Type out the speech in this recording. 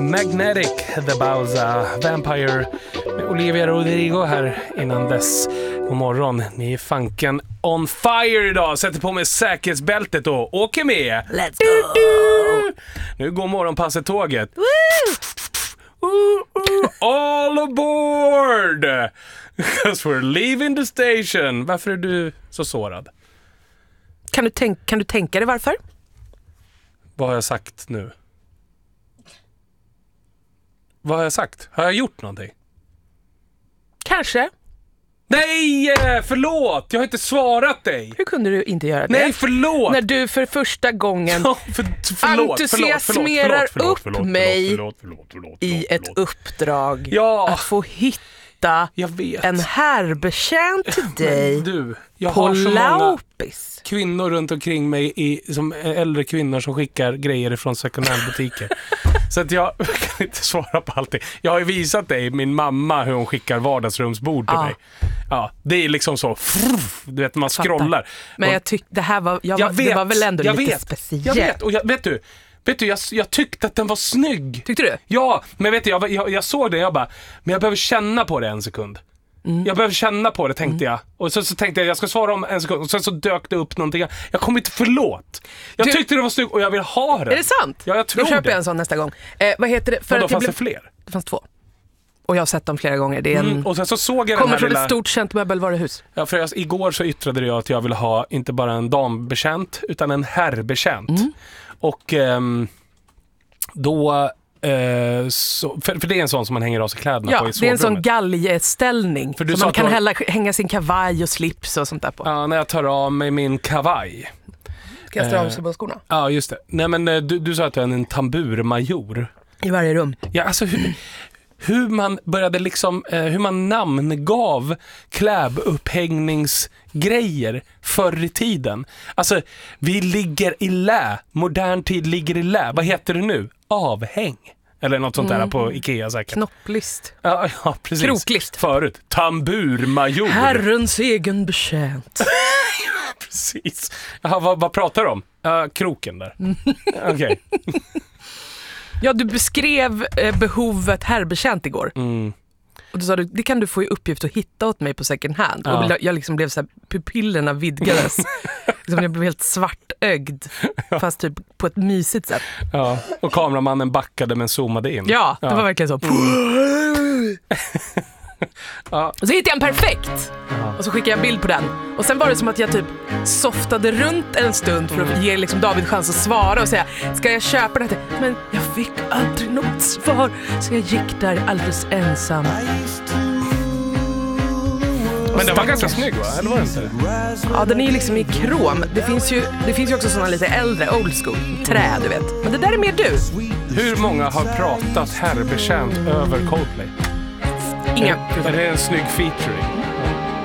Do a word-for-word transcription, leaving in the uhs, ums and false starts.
Magnetic, The Bowser, Vampire med Olivia Rodrigo här innan dess. God morgon, ni är fanken on fire idag. Sätter på mig säkerhetsbältet och åker med. Let's go! Nu går morgonpasset tåget. All aboard! Because we're leaving the station. Varför är du så sårad? Kan du, tänk, kan du tänka dig varför? Vad har jag sagt nu? Vad har jag sagt? Har jag gjort någonting? Kanske. Nej, förlåt! Jag har inte svarat dig. Hur kunde du inte göra det? Nej, förlåt! När du för första gången ja, för, förlåt, entusiasmerar förlåt, förlåt, upp förlåt, mig förlåt, förlåt, förlåt, förlåt, i förlåt, ett förlåt. uppdrag Ja. att få hitta Jag vet. en härbetjänt till dig. Men du, jag på har så många Laupis. kvinnor runt omkring mig i, som äldre kvinnor som skickar grejer från second hand-butiker. Så att jag kan inte svara på allting. Jag har ju visat dig, min mamma, hur hon skickar vardagsrumsbord till Ja. mig. Ja, det är liksom så, du vet, man scrollar. Men och, jag tyckte det här var, jag jag var vet, det var väl ändå jag lite vet, speciellt. Jag vet, och jag, vet du, vet du jag, jag tyckte att den var snygg. Tyckte du? Ja, men vet du, jag, jag, jag såg det, jag bara, men jag behöver känna på det en sekund. Mm. Jag behöver känna på det, tänkte mm. jag. Och så, så tänkte jag, jag ska svara om en sekund. Och sen så dök det upp någonting. Jag kommer inte förlåt. Jag du, tyckte det var snyggt och jag vill ha det. Är det sant? Ja, jag tror Då köper det. jag en sån nästa gång. Eh, vad heter det? För och då att fanns det, det fler? Det fanns två. Och jag har sett dem flera gånger. Det är en... mm. Och sen så såg jag kommer den här från lilla... ett stort känt möbelvaruhus. Ja, för jag, igår så yttrade jag att jag ville ha inte bara en dambekänt utan en herrbetjänt. Mm. Och ehm, då... Uh, så, för, för det är en sån som man hänger av sig kläderna ja, på i sovrummet. Ja, det är en sån galgeställning som man kan var... hälla, hänga sin kavaj och slips och sånt där på. Ja, när jag tar av mig min kavaj. Ska jag strama sig på skorna? Ja, just det. Nej, men du, du sa att du är en tamburmajor. I varje rum. Ja, alltså hur, hur man började liksom, eh, hur man namngav klädupphängningsgrejer förr i tiden. Alltså, vi ligger i lä. Modern tid ligger i lä. Vad heter det nu? Avhäng. Eller något sånt där mm. på Ikea säkert. Knopplist. Ja, ja, precis. Kroklist. Förut. Tamburmajor. Herrens egen betjänt. Precis. Jaha, vad, vad pratar du om? Uh, kroken där. Okej. Okay. Ja, du beskrev eh, behovet herrbetjänt igår. Mm. Och då sa du, det kan du få i uppgift att hitta åt mig på second hand. Ja. Och jag liksom blev så här, pupillerna vidgades. liksom jag blev helt svartögd. Ja. Fast typ på ett mysigt sätt. Ja, och kameramannen backade men zoomade in. Ja, det ja. var verkligen så. Mm. ja. Och så hittade jag en perfekt. Ja. Och så skickade jag en bild på den. Och sen var det som att jag typ softade runt en stund för att mm. ge liksom David chans att svara och säga, ska jag köpa det här? Men jag fick aldrig något svar. Så jag gick där alldeles ensam. Men den var ganska snygg, va? Eller var det inte? Ja, den är ju liksom i krom. Det finns ju, det finns ju också såna lite äldre, old school, trä, du vet. Men det där är mer du. Hur många har pratat herrbetjänt över Coldplay? Inga. Är, är det en snygg featuring?